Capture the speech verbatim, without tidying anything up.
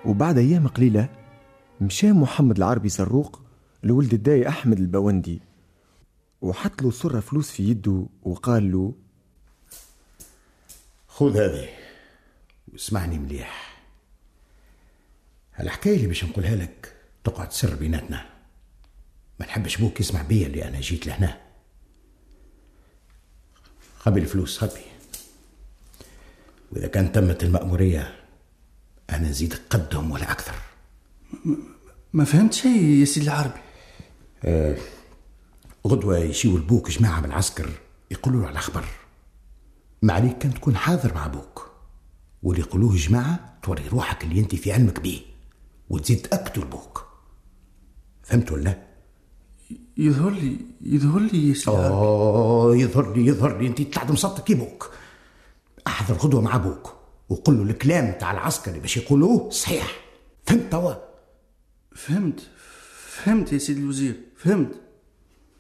وبعد أيام قليلة مشى محمد العربي زروق لولد الداي أحمد البوندي، وحط له صرة فلوس في يده وقال له: خذ هذه واسمعني مليح. هالحكاية اللي باش نقولها لك تقعد سر بيناتنا، ما نحبش بوك يسمع بيا اللي أنا جيت لهنا. خبي الفلوس خبي، وإذا كان تمت المأمورية أنا نزيد قدهم ولا أكثر. ما فهمت شيء يا سيدي العربي. آه غدوة يشيو البوك جماعة من العسكر يقولوا له على خبر، ما عليك كان تكون حاضر مع بوك، واللي يقولوه جماعة توري روحك اللي انت في علمك بيه وتزيد تأكدوا البوك. فهمت ولا؟ يظهر لي يظهر لي يا سيدي العربي. اوه يظهر لي يظهر لي انت طلعت مصدق كي بوك. احضر غدوة مع بوك وقول له الكلام تاع العسكري باش يقولوه صحيح. فهمت توا؟ فهمت فهمت يا سيدي الوزير، فهمت.